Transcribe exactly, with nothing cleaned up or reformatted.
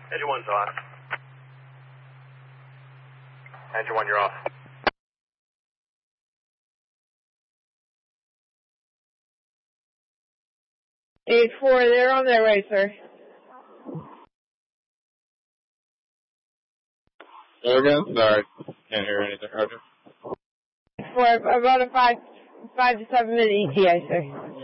Engine one's on. Engine one, you're off. eight four, they're on their way, sir. There again? Sorry. Can't hear anything, Roger. For about a five, five to seven minute E T A, sir.